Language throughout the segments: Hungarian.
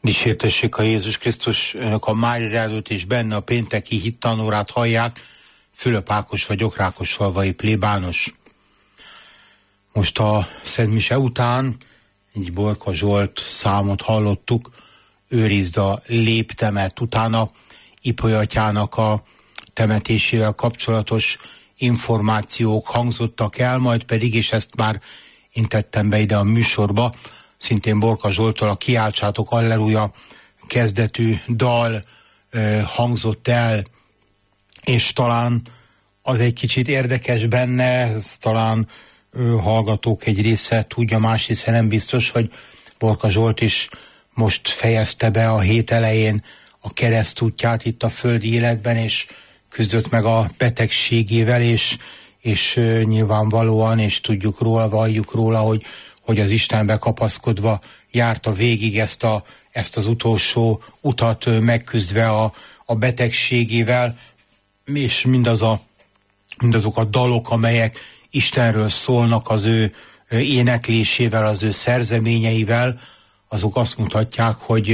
Dicsértessék a Jézus Krisztus, önök a Mária Rádiót és benne a pénteki hittanórát hallják. Fülöp Ákos vagyok, Rákosfalvai plébános. Most a Szent Mise után egy Borka Zsolt számot hallottuk, őrizd a léptemet. Utána Ipoly atyának a temetésével kapcsolatos információk hangzottak el, majd pedig, és ezt már én tettem be ide a műsorba, szintén Borka Zsolttól a Kiáltsátok Alleluja kezdetű dal hangzott el, és talán az egy kicsit érdekes benne, ez talán hallgatók egy része tudja, más része nem biztos, hogy Borka Zsolt is most fejezte be a hét elején a keresztútját itt a földi életben, és küzdött meg a betegségével, és nyilvánvalóan, és tudjuk róla, valljuk róla, hogy az Istenbe kapaszkodva járta végig ezt az utolsó utat megküzdve a betegségével, és mindazok a dalok, amelyek Istenről szólnak az ő éneklésével, az ő szerzeményeivel, azok azt mutatják,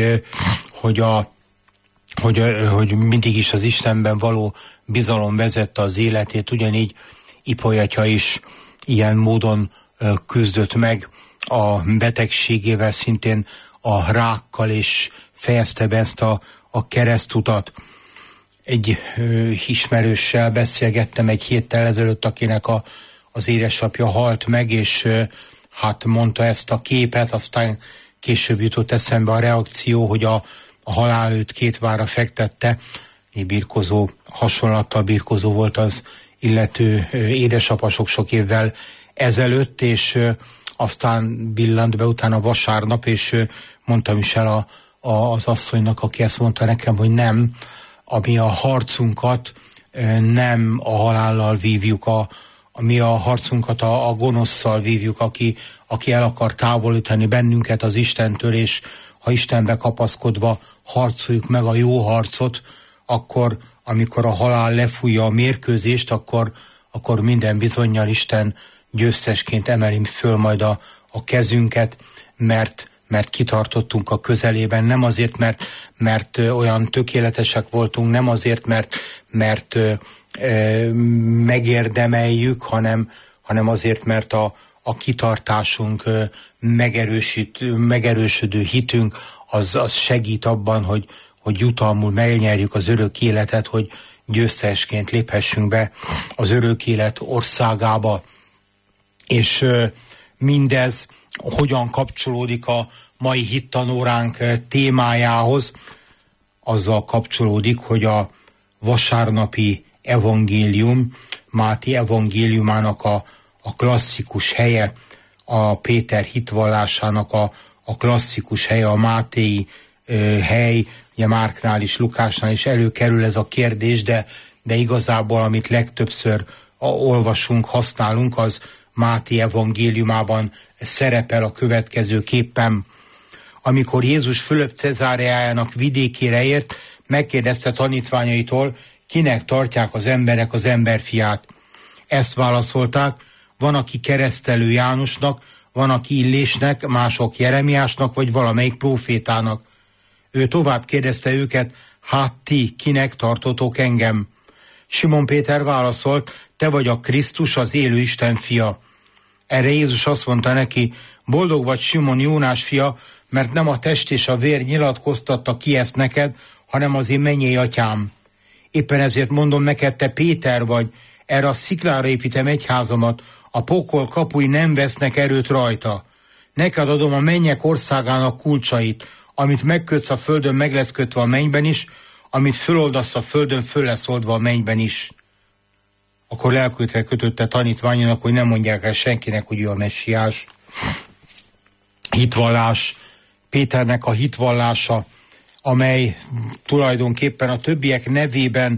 hogy mindig is az Istenben való bizalom vezette az életét, ugyanígy Ipoly atya is ilyen módon küzdött meg a betegségével, szintén a rákkal, és fejezte be ezt a keresztutat. Egy ismerőssel beszélgettem egy héttel ezelőtt, akinek az édesapja halt meg, és hát mondta ezt a képet, aztán később jutott eszembe a reakció, hogy a halál őt két várra fektette, egy birkozó, hasonlattal birkozó volt az illető édesapa sok-sok évvel ezelőtt, és aztán billant be utána vasárnap, és mondtam is el az asszonynak, aki ezt mondta nekem, hogy nem, ami a harcunkat nem a halállal vívjuk, mi a harcunkat a gonoszszal vívjuk, aki el akar távolítani bennünket az Istentől, és ha Istenbe kapaszkodva harcoljuk meg a jó harcot, akkor, amikor a halál lefújja a mérkőzést, akkor minden bizonnyal Isten győztesként emeli föl majd a kezünket, mert kitartottunk a közelében, nem azért, mert olyan tökéletesek voltunk, nem azért, mert megérdemeljük, hanem azért, mert a kitartásunk, megerősödő hitünk, az segít abban, hogy jutalmul megnyerjük az örök életet, hogy győztesként léphessünk be az örök élet országába. És mindez hogyan kapcsolódik a mai hittanóránk témájához? Azzal kapcsolódik, hogy a vasárnapi evangélium, Máté evangéliumának a klasszikus helye, a Péter hitvallásának a klasszikus helye, a mátéi hely, ugye Márknál is, Lukásnál is előkerül ez a kérdés, de igazából, amit legtöbbször olvasunk, használunk, az Máté evangéliumában szerepel a következőképpen. Amikor Jézus Fülöp Cezáreájának vidékére ért, megkérdezte tanítványaitól, kinek tartják az emberek az emberfiát. Ezt válaszolták, van, aki keresztelő Jánosnak, van, aki Illésnek, mások Jeremiásnak, vagy valamelyik prófétának. Ő tovább kérdezte őket, hát ti, kinek tartotok engem? Simon Péter válaszolt, te vagy a Krisztus, az élő Isten fia. Erre Jézus azt mondta neki, boldog vagy Simon, Jónás fia, mert nem a test és a vér nyilatkoztatta ki ezt neked, hanem az én mennyei atyám. Éppen ezért mondom neked, te Péter vagy, erre a sziklára építem egyházamat, a pokol kapui nem vesznek erőt rajta. Neked adom a mennyek országának kulcsait, amit megkötsz a földön, meg lesz kötve a mennyben is, amit föloldasz a földön, föl lesz oldva a mennyben is. Akkor lelkületre kötötte tanítványának, hogy nem mondják el senkinek, hogy ő a messiás. Hitvallás, Péternek a hitvallása, amely tulajdonképpen a többiek nevében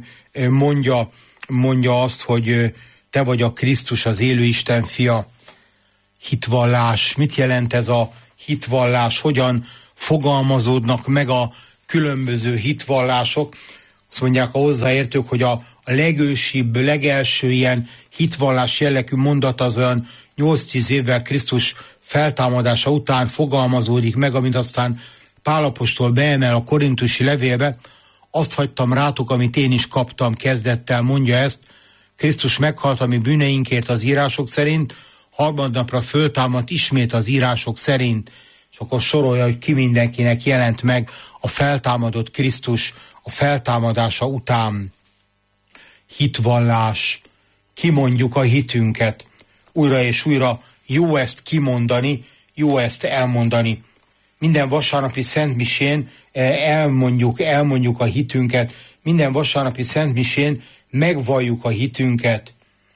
mondja azt, hogy te vagy a Krisztus, az élő Isten fia. Hitvallás, mit jelent ez a hitvallás, hogyan fogalmazódnak meg a különböző hitvallások? Azt mondják a hozzáértők, hogy a legősibb, legelső ilyen hitvallás jellegű mondat az olyan 8-10 évvel Krisztus feltámadása után fogalmazódik meg, amit aztán Pál apostol beemel a korintusi levélbe, azt hagytam rátok, amit én is kaptam, kezdettel mondja ezt, Krisztus meghalt a mi bűneinkért az írások szerint, harmadnapra föltámadt ismét az írások szerint, és akkor sorolja, hogy ki mindenkinek jelent meg a feltámadott Krisztus a feltámadása után. Hitvallás, kimondjuk a hitünket. Újra és újra jó ezt kimondani, jó ezt elmondani. Minden vasárnapi szentmisén elmondjuk a hitünket, minden vasárnapi szentmisén megvalljuk a hitünket.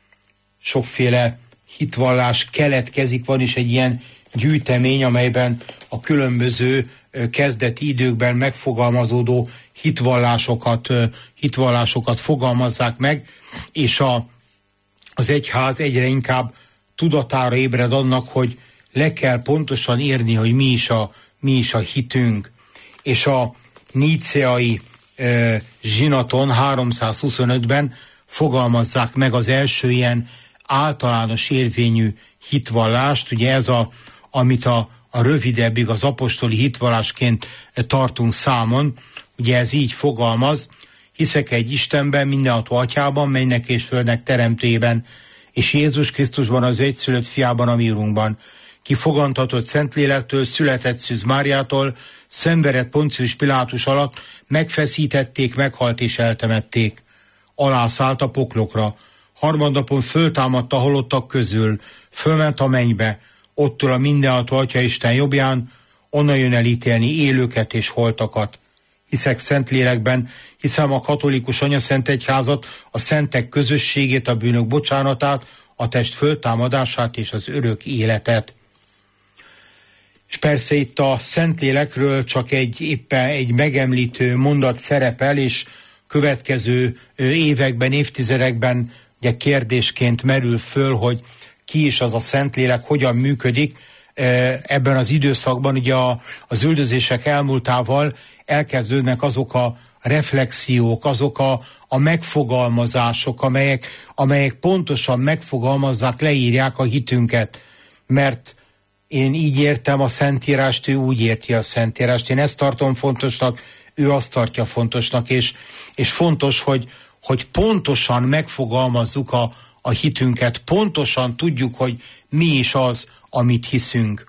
Sokféle hitvallás keletkezik, van is egy ilyen gyűjtemény, amelyben a különböző kezdeti időkben megfogalmazódó hitvallásokat fogalmazzák meg, és az egyház egyre inkább tudatára ébred annak, hogy le kell pontosan írni, hogy mi is a hitünk. És a níceai zsinaton 325-ben fogalmazzák meg az első ilyen általános érvényű hitvallást, ugye ez amit a rövidebbig az apostoli hitvallásként tartunk számon, ugye ez így fogalmaz: hiszek egy Istenben, mindenható Atyában, mennek és földnek teremtőjében, és Jézus Krisztusban, az egyszülött fiában, a mi Urunkban, ki fogantatott Szentlélektől, született Szűz Máriától, szenvedett Poncius Pilátus alatt, megfeszítették, meghalt és eltemették. Alászállt a poklokra, harmadnapon föltámadt a halottak közül, fölment a mennybe, ottól a mindenható Atya Isten jobbján, onnan jön elítélni élőket és holtakat. Hiszek Szentlélekben, hiszem a katolikus anyaszent egyházat, a szentek közösségét, a bűnök bocsánatát, a test föltámadását és az örök életet. És persze itt a Szentlélekről csak éppen egy megemlítő mondat szerepel, és következő években, évtizedekben ugye kérdésként merül föl, hogy ki is az a Szentlélek, hogyan működik. Ebben az időszakban ugye az üldözések elmúltával elkezdődnek azok a reflexiók, azok a megfogalmazások, amelyek pontosan megfogalmazzák, leírják a hitünket. Mert én így értem a Szentírást, ő úgy érti a Szentírást. Én ezt tartom fontosnak, ő azt tartja fontosnak, és fontos, hogy pontosan megfogalmazzuk a hitünket, pontosan tudjuk, hogy mi is az, amit hiszünk.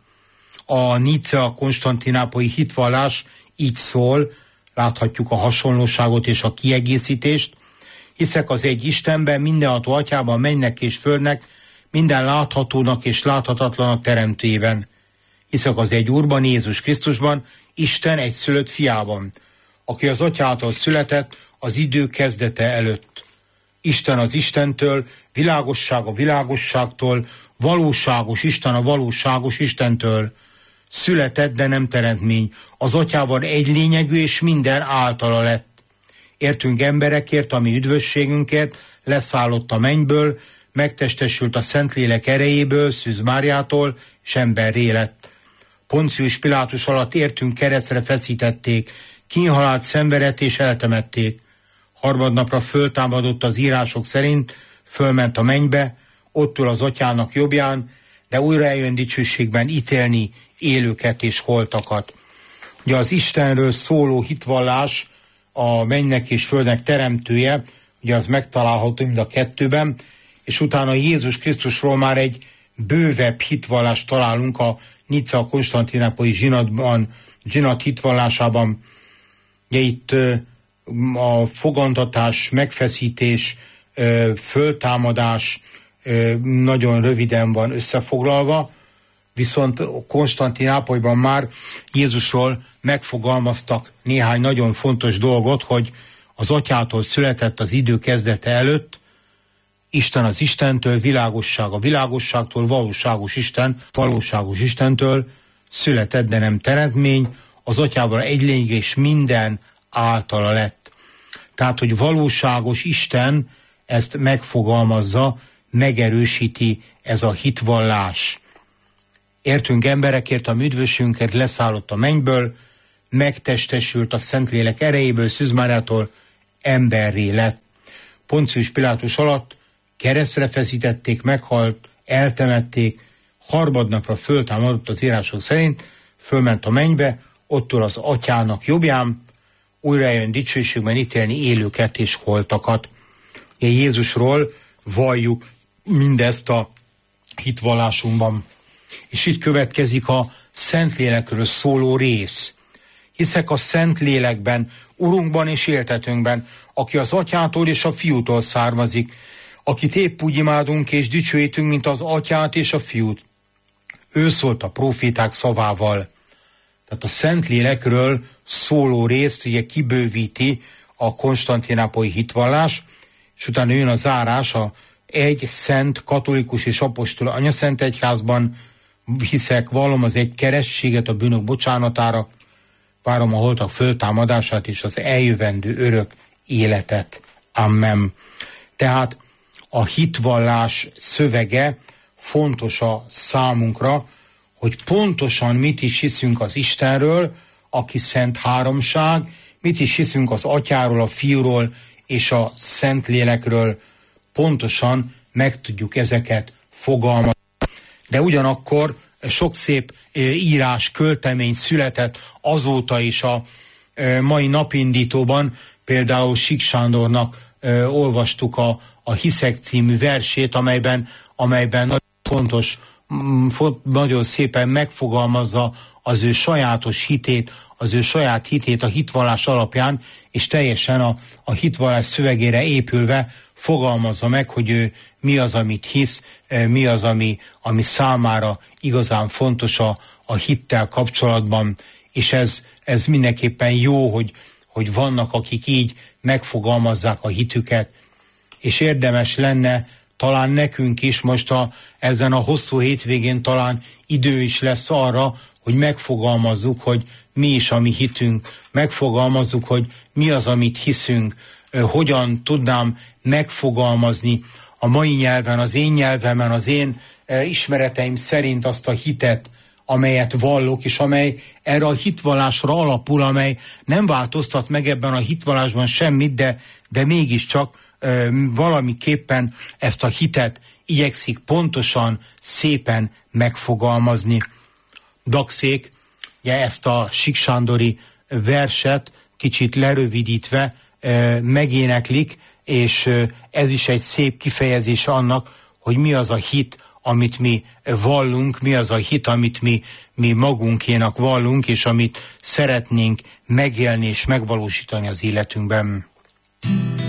A Nicea-konstantinápolyi hitvallás így szól, láthatjuk a hasonlóságot és a kiegészítést. Hiszek az egy Istenben, mindenható Atyában, mennek és földnek, minden láthatónak és láthatatlanak teremtőjében. Hiszek az egy Úrban, Jézus Krisztusban, Isten egyszülött fiában, aki az Atyától született az idő kezdete előtt. Isten az Istentől, világosság a világosságtól, valóságos Isten a valóságos Istentől. Született, de nem teremtmény. Az Atyában egy lényegű, és minden általa lett. Értünk emberekért, ami üdvösségünkért, leszállott a mennyből, megtestesült a Szentlélek erejéből, Szűz Máriától, és emberré lett. Poncius Pilátus alatt értünk keresztre feszítették, kínhalált szenvedett és eltemették. Harmadnapra föltámadott az írások szerint, fölment a mennybe, ott ül az Atyának jobbján, de újra eljön dicsőségben ítélni élőket és holtakat. Ugye az Istenről szóló hitvallás, a mennynek és földnek teremtője, ugye az megtalálható mind a kettőben, és utána Jézus Krisztusról már egy bővebb hitvallást találunk a Nicea-konstantinápolyi zsinat hitvallásában. Ugye itt a fogantatás, megfeszítés, föltámadás nagyon röviden van összefoglalva, viszont Konstantinápolyban már Jézusról megfogalmaztak néhány nagyon fontos dolgot, hogy az Atyától született az idő kezdete előtt, Isten az Istentől, világosság a világosságtól, valóságos Istentől született, de nem teremtmény, az Atyával egy lényeg, és minden általa lett. Tehát, hogy valóságos Isten ezt megfogalmazza, megerősíti ez a hitvallás. Értünk emberekért, a üdvösségünkért, leszállott a mennyből, megtestesült a Szentlélek erejéből, Szűz Máriától, emberré lett. Poncius Pilátus alatt keresztre feszítették, meghalt, eltemették, harmadnapra föltámadott az írások szerint, fölment a mennybe, ott ül az atyának jobbján, újra jön dicsőségben ítélni élőket és holtakat. Jézusról valljuk mindezt a hitvallásunkban. És itt következik a Szentlélekről szóló rész. Hiszek a Szentlélekben, Urunkban és éltetőnkben, aki az Atyától és a Fiútól származik, akit épp úgy imádunk és dicsőítünk, mint az Atyát és a Fiút. Ő szólt a próféták szavával. Tehát a Szentlélekről szóló részt ugye kibővíti a konstantinápolyi hitvallás, és utána jön a zárás, a egy szent, katolikus és apostol anyaszent egyházban hiszek, vallom az egy keresztséget a bűnök bocsánatára, várom a holtak föltámadását és az eljövendő örök életet. Amen. Tehát a hitvallás szövege fontos a számunkra, hogy pontosan mit is hiszünk az Istenről, aki szent háromság, mit is hiszünk az Atyáról, a Fiúról és a Szentlélekről, pontosan meg tudjuk ezeket fogalmazni. De ugyanakkor sok szép írás, költemény született azóta is a mai napindítóban, például Sík Sándornak olvastuk a Hiszek című versét, amelyben nagyon fontos, nagyon szépen megfogalmazza az ő sajátos hitét, az ő saját hitét a hitvallás alapján, és teljesen a hitvallás szövegére épülve fogalmazza meg, hogy ő mi az, amit hisz, mi az, ami számára igazán fontos a hittel kapcsolatban, és ez mindenképpen jó, hogy vannak, akik így megfogalmazzák a hitüket, és érdemes lenne talán nekünk is most ezen a hosszú hétvégén talán idő is lesz arra, hogy megfogalmazzuk, hogy mi is a mi hitünk, megfogalmazzuk, hogy mi az, amit hiszünk, hogyan tudnám megfogalmazni a mai nyelven, az én nyelvemen, az én ismereteim szerint azt a hitet, amelyet vallok, és amely erre a hitvallásra alapul, amely nem változtat meg ebben a hitvallásban semmit, de mégiscsak valamiképpen ezt a hitet igyekszik pontosan, szépen megfogalmazni. Daxék ezt a síksándori verset kicsit lerövidítve megéneklik, és ez is egy szép kifejezés annak, hogy mi az a hit, amit mi vallunk, mi az a hit, amit mi magunkénak vallunk, és amit szeretnénk megélni és megvalósítani az életünkben.